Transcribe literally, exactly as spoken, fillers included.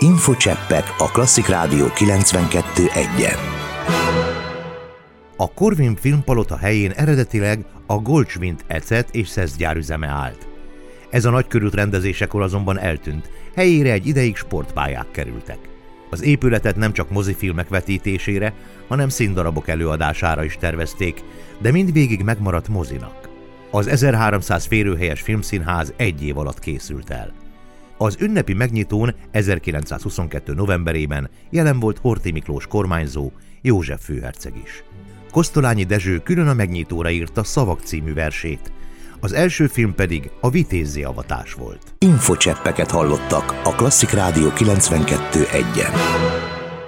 Infocseppek a Klasszik Rádió kilencvenkettő egyen. A Corvin filmpalota helyén eredetileg a Goldschmidt ecet és szeszgyár üzeme állt. Ez a nagykörút rendezésekor azonban eltűnt, helyére egy ideig sportpályák kerültek. Az épületet nem csak mozifilmek vetítésére, hanem színdarabok előadására is tervezték, de mindvégig megmaradt mozinak. Az ezerháromszáz férőhelyes filmszínház egy év alatt készült el. Az ünnepi megnyitón ezerkilencszázhuszonkettő novemberében jelen volt Horthy Miklós kormányzó, József főherceg is. Kosztolányi Dezső külön a megnyitóra írta Szavak című versét, az első film pedig a Vitézzé avatás volt. Infocseppeket hallottak a Klasszik Rádió kilencvenkettő egyen.